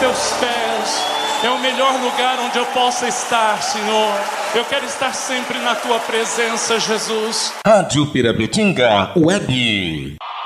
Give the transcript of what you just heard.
teus pés é o melhor lugar onde eu possa estar, Senhor. Eu quero estar sempre na tua presença, Jesus. Rádio Pirabetinga Web.